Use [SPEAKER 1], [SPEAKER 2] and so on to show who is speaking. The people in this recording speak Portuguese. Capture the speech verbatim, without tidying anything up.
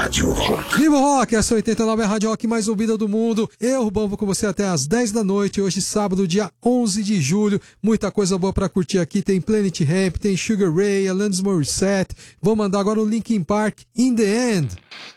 [SPEAKER 1] Rádio Rock.
[SPEAKER 2] Viva Rock, essa oitenta e nove é a Rádio Rock mais ouvida do mundo. Eu, Rubão, vou com você até às dez da noite, hoje sábado, dia onze de julho. Muita coisa boa pra curtir aqui, tem Planet Hemp, tem Sugar Ray, Alanis Morissette. Vou mandar agora o Linkin Park, In The End.